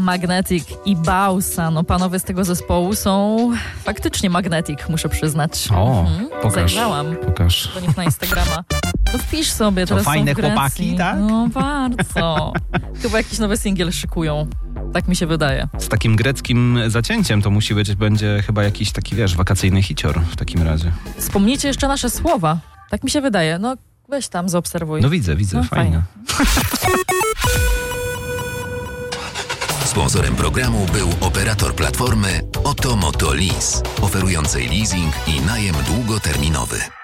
Magnetic i Bausa. No panowie z tego zespołu są faktycznie Magnetic, muszę przyznać. O, pokaż. Zajrzałam do nich na Instagrama. To wpisz sobie, teraz fajne są w Grecji. chłopaki, tak? No bardzo. Chyba jakiś nowy singiel szykują. Tak mi się wydaje. Z takim greckim zacięciem to będzie chyba jakiś taki, wakacyjny hicior w takim razie. Wspomnijcie jeszcze nasze słowa. Tak mi się wydaje. No weź tam, zaobserwuj. No widzę, fajnie. Sponsorem programu był operator platformy Oto Moto Lease, oferującej leasing i najem długoterminowy.